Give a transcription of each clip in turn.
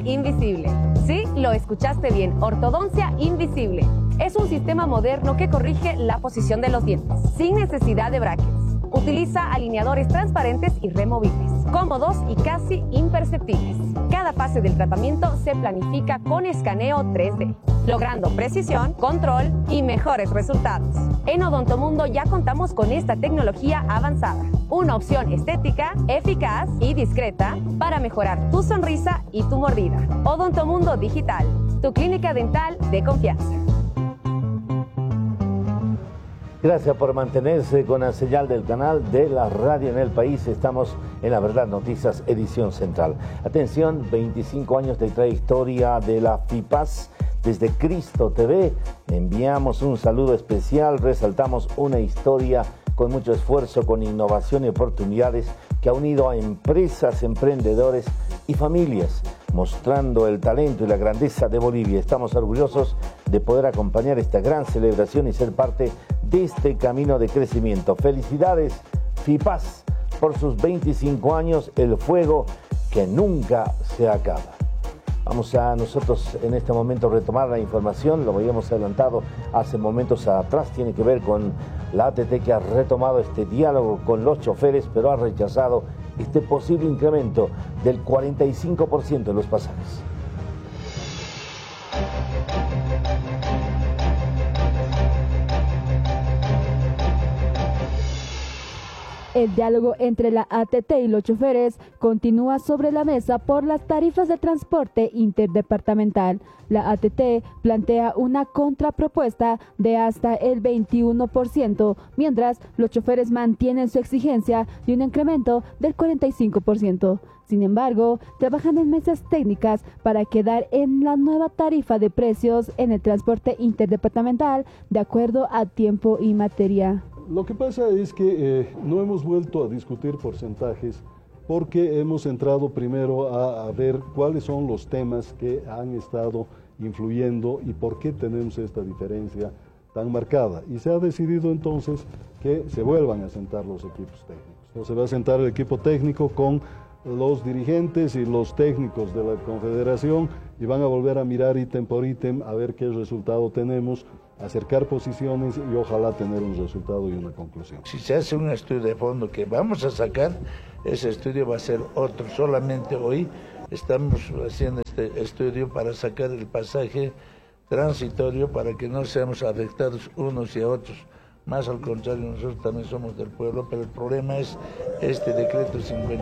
Invisible. Sí, lo escuchaste bien, ortodoncia invisible. Es un sistema moderno que corrige la posición de los dientes, sin necesidad de brackets. Utiliza alineadores transparentes y removibles, cómodos y casi imperceptibles. Cada fase del tratamiento se planifica con escaneo 3D, logrando precisión, control y mejores resultados. En Odontomundo ya contamos con esta tecnología avanzada, una opción estética, eficaz y discreta para mejorar tu sonrisa y tu mordida. Odontomundo Digital, tu clínica dental de confianza. Gracias por mantenerse con la señal del canal de la radio en el país. Estamos en La Verdad Noticias, edición central. Atención, 25 años de trayectoria de la FIPAS. Desde Cristo TV enviamos un saludo especial, resaltamos una historia con mucho esfuerzo, con innovación y oportunidades que ha unido a empresas, emprendedores y familias, mostrando el talento y la grandeza de Bolivia. Estamos orgullosos de poder acompañar esta gran celebración y ser parte de este camino de crecimiento. Felicidades, FIPAS, por sus 25 años, el fuego que nunca se acaba. Vamos a nosotros en este momento retomar la información, lo habíamos adelantado hace momentos atrás, tiene que ver con la ATT que ha retomado este diálogo con los choferes, pero ha rechazado este posible incremento del 45% de los pasajes. El diálogo entre la ATT y los choferes continúa sobre la mesa por las tarifas de transporte interdepartamental. La ATT plantea una contrapropuesta de hasta el 21%, mientras los choferes mantienen su exigencia de un incremento del 45%. Sin embargo, trabajan en mesas técnicas para quedar en la nueva tarifa de precios en el transporte interdepartamental de acuerdo a tiempo y materia. Lo que pasa es que no hemos vuelto a discutir porcentajes porque hemos entrado primero a ver cuáles son los temas que han estado influyendo y por qué tenemos esta diferencia tan marcada. Y se ha decidido entonces que se vuelvan a sentar los equipos técnicos. Entonces se va a sentar el equipo técnico con los dirigentes y los técnicos de la Confederación y van a volver a mirar ítem por ítem a ver qué resultado tenemos, acercar posiciones y ojalá tener un resultado y una conclusión. Si se hace un estudio de fondo que vamos a sacar, ese estudio va a ser otro. Solamente hoy estamos haciendo este estudio para sacar el pasaje transitorio para que no seamos afectados unos y a otros. Más al contrario, nosotros también somos del pueblo, pero el problema es este decreto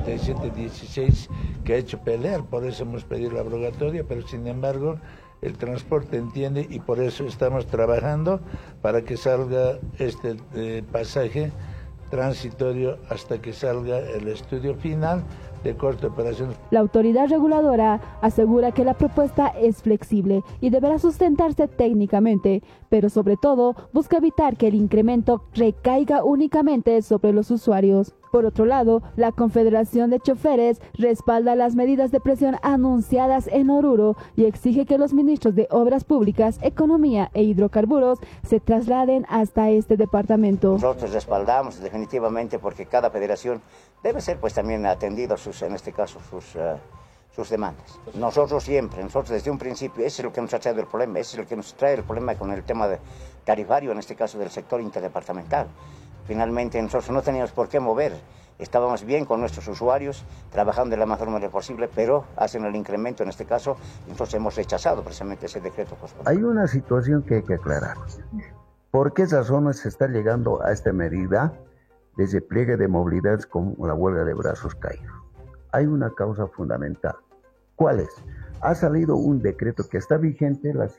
5716 que ha hecho pelear, por eso hemos pedido la abrogatoria, pero sin embargo el transporte entiende y por eso estamos trabajando para que salga este pasaje transitorio hasta que salga el estudio final de corte de operaciones. La autoridad reguladora asegura que la propuesta es flexible y deberá sustentarse técnicamente, pero sobre todo busca evitar que el incremento recaiga únicamente sobre los usuarios. Por otro lado, la Confederación de Choferes respalda las medidas de presión anunciadas en Oruro y exige que los ministros de Obras Públicas, Economía e Hidrocarburos se trasladen hasta este departamento. Nosotros respaldamos definitivamente porque cada federación debe ser pues también atendido en este caso sus demandas. Nosotros siempre, desde un principio, ese es lo que nos ha traído el problema, ese es lo que nos trae el problema con el tema tarifario, en este caso del sector interdepartamental. Finalmente nosotros no teníamos por qué mover, estábamos bien con nuestros usuarios, trabajando de la mejor manera posible, pero hacen el incremento en este caso, nosotros hemos rechazado precisamente ese decreto. Hay una situación que hay que aclarar. ¿Por qué razones se está llegando a esta medida de despliegue de movilidades con la huelga de brazos caídos? Hay una causa fundamental. ¿Cuál es? Ha salido un decreto que está vigente, la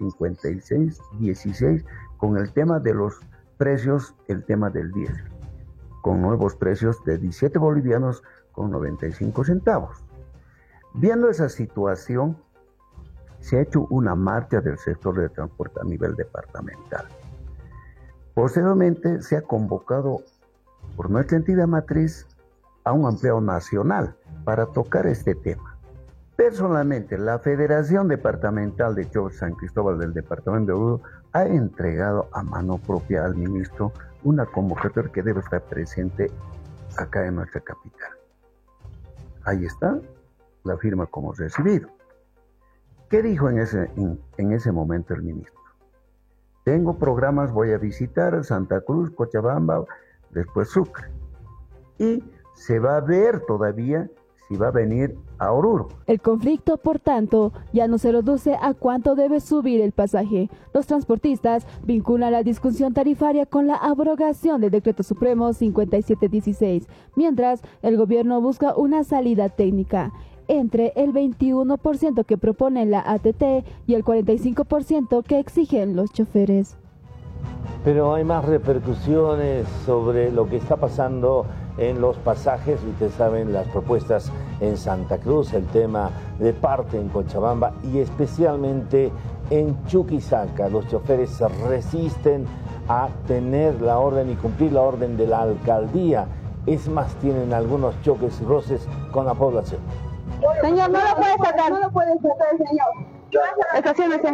5616, con el tema de los precios, el tema del diésel, con nuevos precios de 17 bolivianos con 95 centavos. Viendo esa situación, se ha hecho una marcha del sector de transporte a nivel departamental. Posteriormente se ha convocado por nuestra entidad matriz a un ampliado nacional para tocar este tema. Personalmente, la Federación Departamental de Choferes San Cristóbal del Departamento de Oruro ha entregado a mano propia al ministro una convocatoria que debe estar presente acá en nuestra capital. Ahí está la firma como recibido. ¿Qué dijo en ese momento el ministro? Tengo programas, voy a visitar Santa Cruz, Cochabamba, después Sucre. Y se va a ver todavía si va a venir a Oruro. El conflicto, por tanto, ya no se reduce a cuánto debe subir el pasaje. Los transportistas vinculan la discusión tarifaria con la abrogación del Decreto Supremo 5716, mientras el gobierno busca una salida técnica entre el 21% que propone la ATT y el 45% que exigen los choferes. Pero hay más repercusiones sobre lo que está pasando en los pasajes. Ustedes saben las propuestas en Santa Cruz, el tema de parte en Cochabamba y especialmente en Chuquisaca. Los choferes se resisten a tener la orden y cumplir la orden de la alcaldía. Es más, tienen algunos choques y roces con la población. Señor, no lo puede sacar. No lo puede sacar, señor. Estaciónese.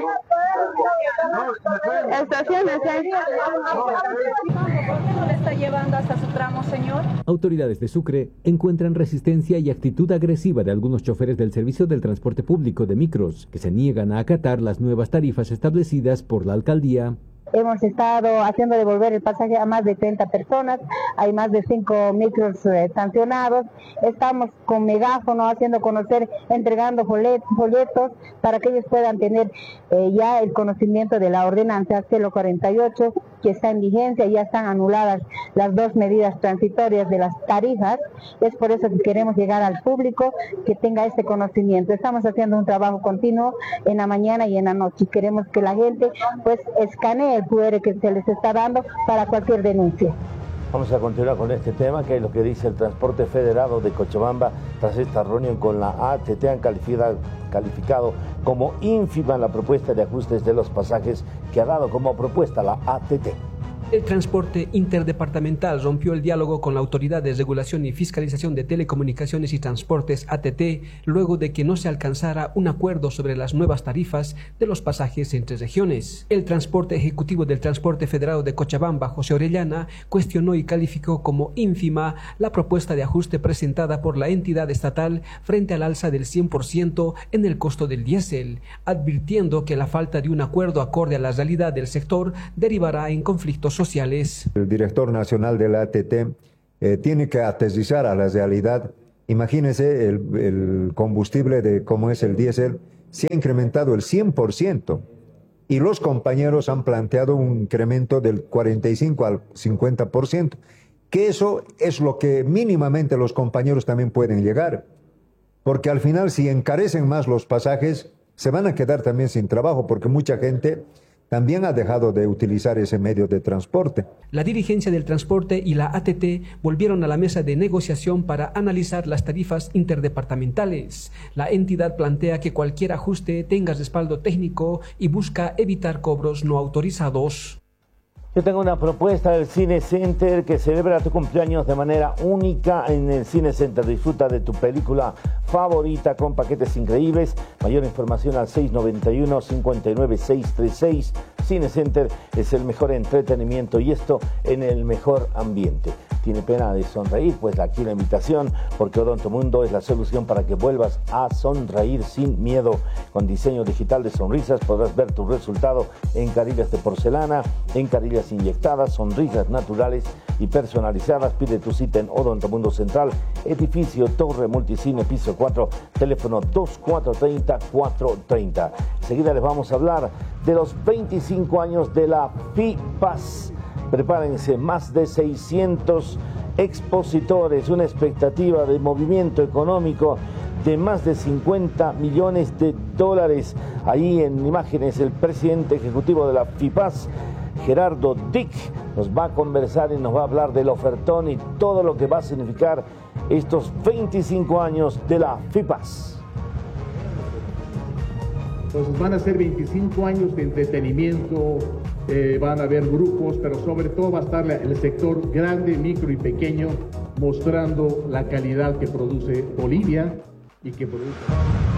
Estaciónese. ¿Por qué no le está llevando hasta su tramo, señor? Autoridades de Sucre encuentran resistencia y actitud agresiva de algunos choferes del servicio del transporte público de micros, que se niegan a acatar las nuevas tarifas establecidas por la alcaldía. Hemos estado haciendo devolver el pasaje a más de 30 personas, hay más de 5 micros sancionados, estamos con megáfono haciendo conocer, entregando folletos para que ellos puedan tener ya el conocimiento de la ordenanza 048 que está en vigencia, ya están anuladas las dos medidas transitorias de las tarifas. Es por eso que queremos llegar al público que tenga este conocimiento. Estamos haciendo un trabajo continuo en la mañana y en la noche. Queremos que la gente pues escanee el QR que se les está dando para cualquier denuncia. Vamos a continuar con este tema, que es lo que dice el Transporte Federado de Cochabamba. Tras esta reunión con la ATT han calificado como ínfima la propuesta de ajustes de los pasajes que ha dado como propuesta la ATT. El transporte interdepartamental rompió el diálogo con la Autoridad de Regulación y Fiscalización de Telecomunicaciones y Transportes, ATT, luego de que no se alcanzara un acuerdo sobre las nuevas tarifas de los pasajes entre regiones. El transporte ejecutivo del Transporte Federado de Cochabamba, José Orellana, cuestionó y calificó como ínfima la propuesta de ajuste presentada por la entidad estatal frente al alza del 100% en el costo del diésel, advirtiendo que la falta de un acuerdo acorde a la realidad del sector derivará en conflictos sociales. El director nacional de la ATT tiene que aterrizar a la realidad. Imagínense el combustible de como es el diésel, se ha incrementado el 100% y los compañeros han planteado un incremento del 45 al 50%, que eso es lo que mínimamente los compañeros también pueden llegar, porque al final si encarecen más los pasajes se van a quedar también sin trabajo, porque mucha gente también ha dejado de utilizar ese medio de transporte. La dirigencia del transporte y la ATT volvieron a la mesa de negociación para analizar las tarifas interdepartamentales. La entidad plantea que cualquier ajuste tenga respaldo técnico y busca evitar cobros no autorizados. Yo tengo una propuesta del Cine Center que celebra tu cumpleaños de manera única en el Cine Center. Disfruta de tu película favorita con paquetes increíbles. Mayor información al 691-59636. Cine Center es el mejor entretenimiento y esto en el mejor ambiente. ¿Tiene pena de sonreír? Pues aquí la invitación, porque Odontomundo es la solución para que vuelvas a sonreír sin miedo. Con diseño digital de sonrisas podrás ver tu resultado en carillas de porcelana, en carillas inyectadas, sonrisas naturales y personalizadas. Pide tu cita en Odontomundo Central, edificio Torre Multicine, piso 4, teléfono 2430-430. Enseguida les vamos a hablar de los 25 años de la FIPAS. Prepárense, más de 600 expositores, una expectativa de movimiento económico de más de 50 millones de dólares. Ahí en imágenes el presidente ejecutivo de la FIPAS, Gerardo Dick, nos va a conversar y nos va a hablar del ofertón y todo lo que va a significar estos 25 años de la FIPAS. Entonces van a ser 25 años de entretenimiento, van a haber grupos, pero sobre todo va a estar el sector grande, micro y pequeño, mostrando la calidad que produce Bolivia y que produce...